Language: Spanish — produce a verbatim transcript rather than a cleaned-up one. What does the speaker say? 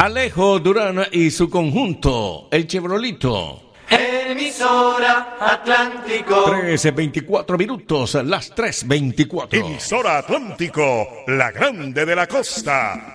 Alejo Durán y su conjunto, el Chevrolito. Emisora Atlántico. trece veinticuatro minutos, las tres veinticuatro. Emisora Atlántico, la grande de la costa.